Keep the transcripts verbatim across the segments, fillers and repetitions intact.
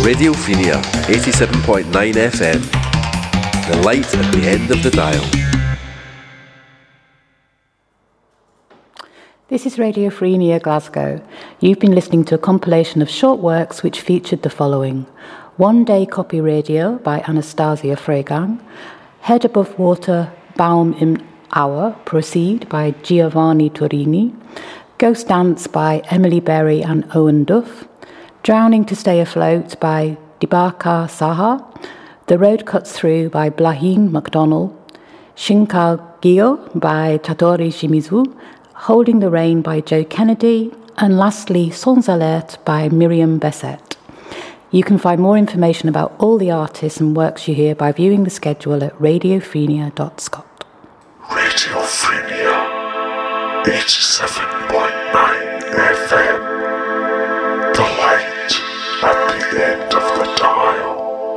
Radio Frenia, eighty-seven point nine F M. The light at the end of the dial. This is Radio Frenia Glasgow. You've been listening to a compilation of short works which featured the following: One Day Copy Radio by Anastasia Fregang, Head Above Water, Baum im Hour, Proceed by Giovanni Torini, Ghost Dance by Emily Berry and Owen Duff, Drowning to Stay Afloat by Dibaka Saha, The Road Cuts Through by Blahin MacDonald, Shinkal Gyo by Tadori Shimizu, Holding the Rain by Joe Kennedy, and lastly Sans Alerte by Miriam Bessette. You can find more information about all the artists and works you hear by viewing the schedule at radiofrenia dot scot. Radio Frenia, eighty-seven point nine F M. The light at the end of the dial.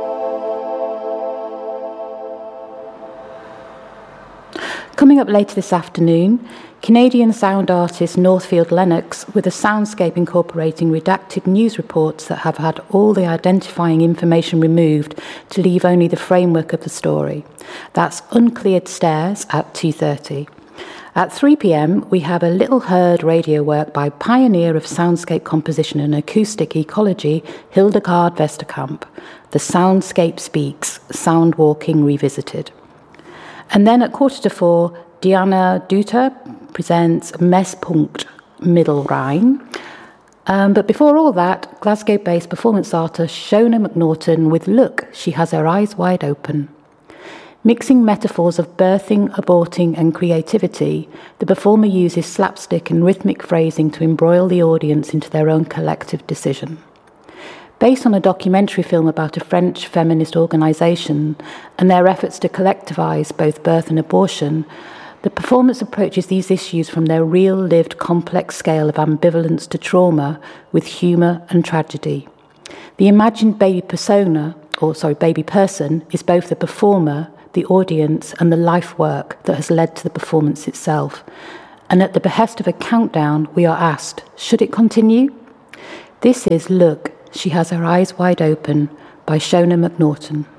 Coming up later this afternoon, Canadian sound artist Northfield Lennox with a soundscape incorporating redacted news reports that have had all the identifying information removed to leave only the framework of the story. That's Uncleared Stairs at two thirty. At three p.m, we have a Little Heard radio work by pioneer of soundscape composition and acoustic ecology, Hildegard Vesterkamp. The Soundscape Speaks, Sound Walking Revisited. And then at quarter to four, Diana Duter presents Messpunkt Mittelrhein. Um, but before all that, Glasgow-based performance artist Shona McNaughton with Look, She Has Her Eyes Wide Open. Mixing metaphors of birthing, aborting and creativity, the performer uses slapstick and rhythmic phrasing to embroil the audience into their own collective decision. Based on a documentary film about a French feminist organisation and their efforts to collectivise both birth and abortion, the performance approaches these issues from their real lived complex scale of ambivalence to trauma with humour and tragedy. The imagined baby persona, or sorry, baby person, is both the performer, the audience and the life work that has led to the performance itself. And at the behest of a countdown, we are asked, should it continue? This is Look, She Has Her Eyes Wide Open by Shona McNaughton.